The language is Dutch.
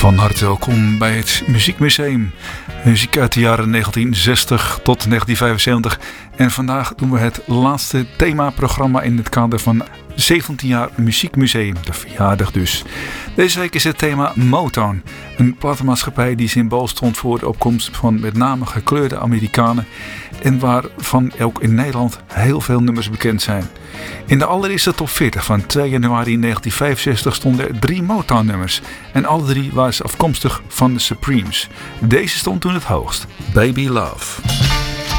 Van harte welkom bij het Muziekmuseum. Muziek uit de jaren 1960 tot 1975. En vandaag doen we het laatste themaprogramma in het kader van 17 jaar Muziekmuseum. De verjaardag dus. Deze week is het thema Motown. Een platenmaatschappij die symbool stond voor de opkomst van met name gekleurde Amerikanen. En waarvan ook in Nederland heel veel nummers bekend zijn. In de allereerste top 40 van 2 januari 1965 stonden er 3 Motown nummers. En alle 3 waren ze afkomstig van de Supremes. Deze stond toen het hoogst. Baby Love.